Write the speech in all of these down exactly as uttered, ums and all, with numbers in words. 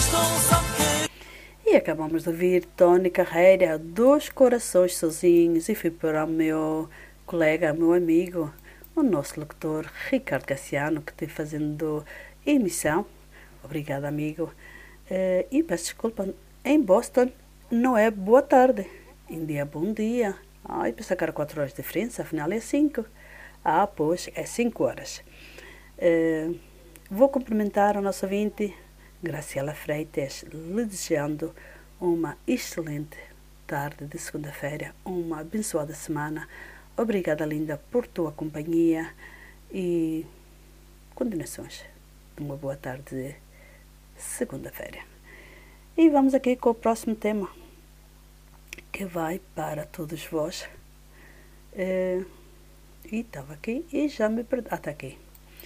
E acabamos de ouvir Tony Carreira, Dois Corações Sozinhos, e fui para o meu colega, meu amigo, o nosso locutor Ricardo Cassiano, que esteve fazendo emissão. Obrigado, amigo. Uh, e peço desculpa, em Boston não é boa tarde, ainda é bom dia. Ai, pensei que era quatro horas de diferença, afinal é cinco. Ah, pois, é cinco horas. Uh, vou cumprimentar o nosso ouvinte, Graciela Freitas, lhe desejando uma excelente tarde de segunda-feira, uma abençoada semana. Obrigada, linda, por tua companhia e continuações de uma boa tarde de segunda-feira. E vamos aqui com o próximo tema, que vai para todos vós. Uh, e estava aqui e já me perdi. Ah, está aqui.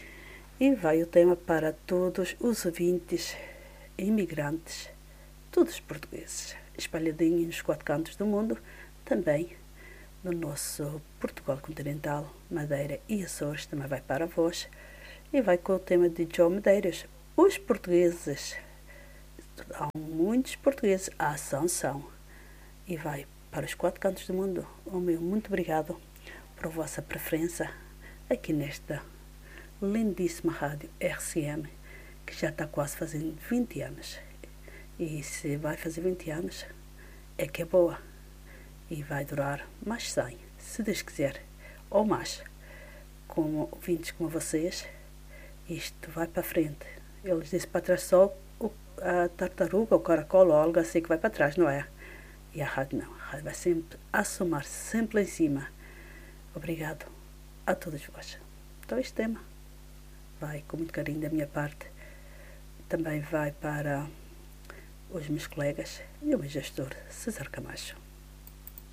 E vai o tema para todos os ouvintes, imigrantes, todos portugueses, espalhadinhos nos quatro cantos do mundo, também no nosso Portugal continental, Madeira e Açores, também vai para vós. E vai com o tema de João Medeiros. Os portugueses, há muitos portugueses, a ação são. E vai para os quatro cantos do mundo. O meu muito obrigado por vossa preferência aqui nesta lindíssima rádio R C M, que já está quase fazendo vinte anos. E se vai fazer vinte anos, é que é boa. E vai durar mais cem, se Deus quiser, ou mais. Com ouvintes como vocês, isto vai para frente. Eles dizem para trás só o, a tartaruga, o caracol, ou algo assim que vai para trás, não é? E a rádio não. A rádio vai sempre assomar, sempre lá em cima. Obrigado a todos vós. Então este tema vai com muito carinho da minha parte. Também vai para os meus colegas e o meu gestor, César Camacho.